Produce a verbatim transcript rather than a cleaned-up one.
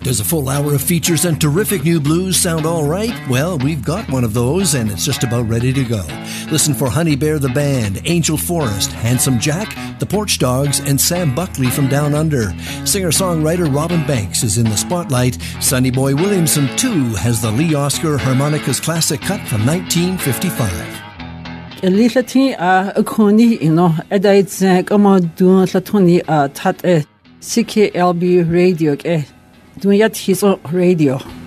Does a full hour of features and terrific new blues sound all right? Well, we've got one of those, and it's just about ready to go. Listen for Honey Bear the Band, Angel Forrest, Handsome Jack, The Porch Dogs, and Sam Buckley from Down Under. Singer-songwriter Robin Banks is in the spotlight. Sonny Boy Williamson, too, has the Lee Oscar Harmonicas classic cut from nineteen fifty-five. Elitati a Koni, you know, Edites, Gamadun, Latoni, a Tat, C K L B radio, eh, doing yet his radio.